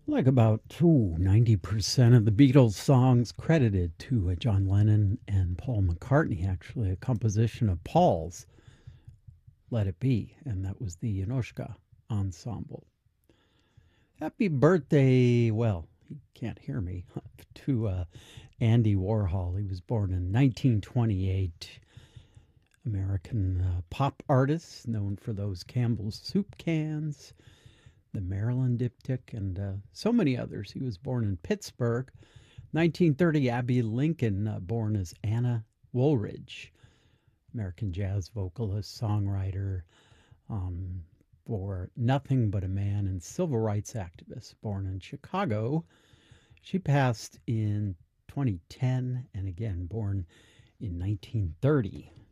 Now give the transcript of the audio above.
Like about 90% of the Beatles songs credited to John Lennon and Paul McCartney, actually, a composition of Paul's Let It Be, and that was the Yanushka Ensemble. Happy birthday, well, he can't hear me, to Andy Warhol. He was born in 1928. American pop artist, known for those Campbell's soup cans, the Maryland Diptych, and so many others. He was born in Pittsburgh. 1930, Abby Lincoln, born as Anna Woolridge, American jazz vocalist, songwriter, um, for Nothing But a Man and civil rights activist, born in Chicago. She passed in 2010 and again born in 1930.